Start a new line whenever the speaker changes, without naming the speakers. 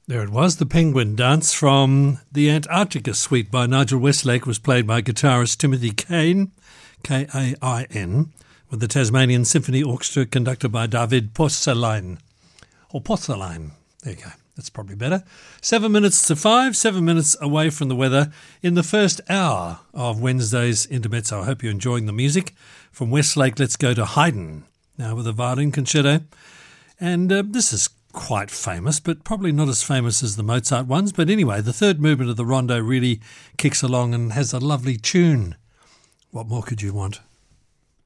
There it was, the Penguin Dance from the Antarctica Suite by Nigel Westlake was played by guitarist Timothy Kain, Kain, with the Tasmanian Symphony Orchestra conducted by David Porcelain. Or Porcelain, there you go, that's probably better. 7 minutes to 5, 7 minutes away from the weather in the first hour of Wednesday's Intermezzo. I hope you're enjoying the music. From Westlake, let's go to Haydn, now with a violin concerto. And this is quite famous, but probably not as famous as the Mozart ones. But anyway, the third movement of the rondo really kicks along and has a lovely tune. What more could you want?